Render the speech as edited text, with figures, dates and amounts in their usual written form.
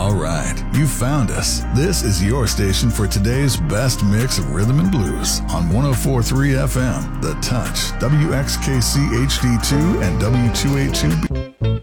All right, you found us. This is your station for today's best mix of rhythm and blues on 104.3 FM, The Touch, WXKC HD2 and W282B.